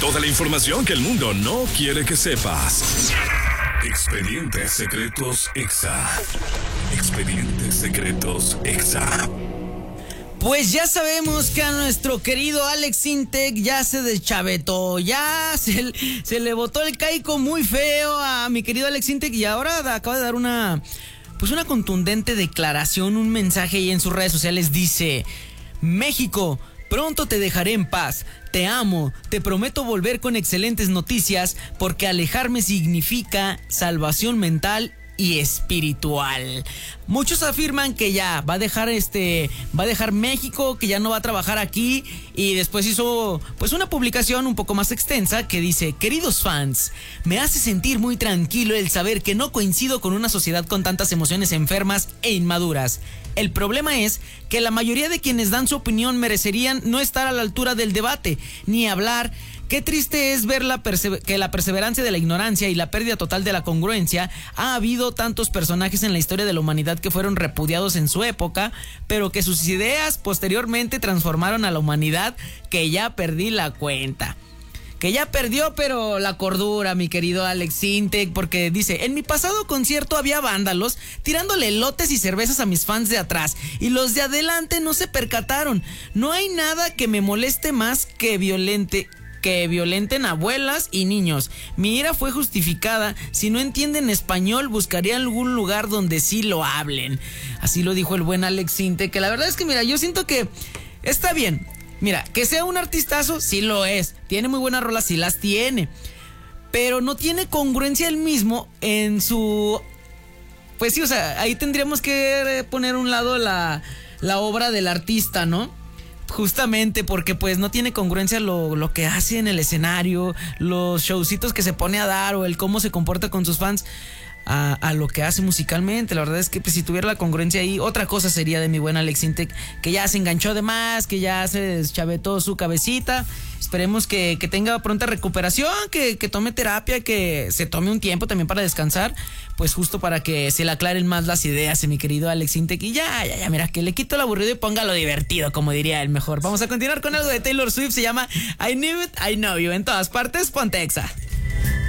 Toda la información que el mundo no quiere que sepas. Expedientes Secretos Exa. Expedientes Secretos Exa. Pues ya sabemos que a nuestro querido Alex Sintek ya se deschavetó, ya se le botó el caico muy feo a mi querido Alex Sintek y ahora acaba de dar una contundente declaración, un mensaje ahí en sus redes sociales. Dice: México, pronto te dejaré en paz. Te amo, te prometo volver con excelentes noticias porque alejarme significa salvación mental y espiritual. Muchos afirman que ya va a dejar México, que ya no va a trabajar aquí, y después hizo pues una publicación un poco más extensa que dice: queridos fans, me hace sentir muy tranquilo el saber que no coincido con una sociedad con tantas emociones enfermas e inmaduras. El problema es que la mayoría de quienes dan su opinión merecerían no estar a la altura del debate, ni hablar. Qué triste es ver que la perseverancia de la ignorancia y la pérdida total de la congruencia. Ha habido tantos personajes en la historia de la humanidad que fueron repudiados en su época, pero que sus ideas posteriormente transformaron a la humanidad, que ya perdí la cuenta. Que ya perdió, pero la cordura, mi querido Alex Sintek, porque dice: en mi pasado concierto había vándalos tirándole elotes y cervezas a mis fans de atrás, y los de adelante no se percataron. No hay nada que me moleste más que violenten abuelas y niños. Mi ira fue justificada. Si no entienden español, buscaré algún lugar donde sí lo hablen. Así lo dijo el buen Alex Sintek, que la verdad es que, mira, yo siento que está bien. Mira, que sea un artistazo, sí lo es. Tiene muy buenas rolas, sí las tiene. Pero no tiene congruencia él mismo en su... Pues sí, o sea, ahí tendríamos que poner a un lado la obra del artista, ¿no? Justamente porque pues no tiene congruencia lo que hace en el escenario, los showcitos que se pone a dar o el cómo se comporta con sus fans a lo que hace musicalmente. La verdad es que pues, si tuviera la congruencia ahí, otra cosa sería de mi buen Alex Sintek, que ya se enganchó de más, que ya se deschavetó su cabecita. Esperemos que tenga pronta recuperación, que tome terapia, que se tome un tiempo también para descansar, pues justo para que se le aclaren más las ideas, mi querido Alex Sintek. Y ya, mira, que le quito el aburrido y ponga lo divertido, como diría él mejor. Vamos a continuar con algo de Taylor Swift, se llama I Knew It, I Know You. En todas partes, ponte Exa.